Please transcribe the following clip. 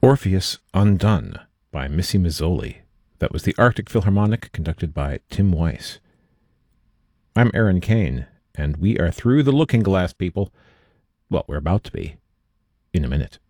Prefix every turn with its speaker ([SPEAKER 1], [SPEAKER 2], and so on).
[SPEAKER 1] Orpheus Undone by Missy Mazzoli. That was the Arctic Philharmonic, conducted by Tim Weiss. I'm Aaron Kane, and we are through the looking glass, people. Well, we're about to be. In a minute.